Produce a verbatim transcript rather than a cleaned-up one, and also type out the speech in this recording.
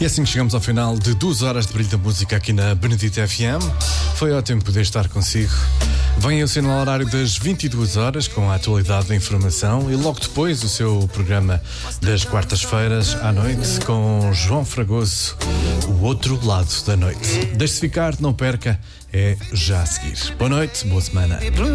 E assim que chegamos ao final de duas horas de brilho da música aqui na Benedita F M. Foi ótimo poder estar consigo. Vem o sinal horário das vinte e duas horas com a atualidade da informação e logo depois o seu programa das quartas-feiras à noite com João Fragoso, o outro lado da noite. Deixe-se ficar, não perca, é já a seguir. Boa noite, boa semana.